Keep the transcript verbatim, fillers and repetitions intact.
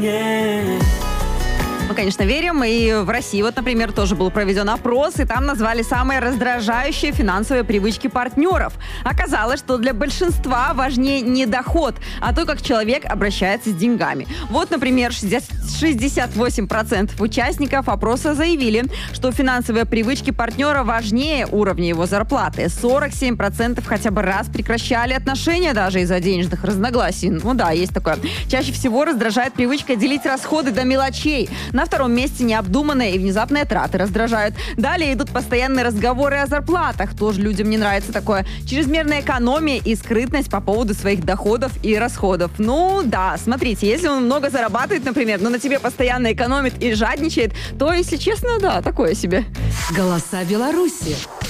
Мы, конечно, верим, и в России, вот, например, тоже был проведен опрос, и там назвали самые раздражающие финансовые привычки партнеров. Оказалось, что для большинства важнее не доход, а то, как человек обращается с деньгами. Вот, например, шестьдесят восемь процентов участников опроса заявили, что финансовые привычки партнера важнее уровня его зарплаты. сорок семь процентов хотя бы раз прекращали отношения даже из-за денежных разногласий. Ну да, есть такое. Чаще всего раздражает привычка делить расходы до мелочей. На втором месте необдуманные и внезапные траты раздражают. Далее идут постоянные разговоры о зарплатах. Тоже людям не нравится такое. Чрезмерная экономия и скрытность по поводу своих доходов и расходов. Ну да, смотрите, если он много зарабатывает, например, но на тебе постоянно экономит и жадничает, то, если честно, да, такое себе. Голоса Беларуси.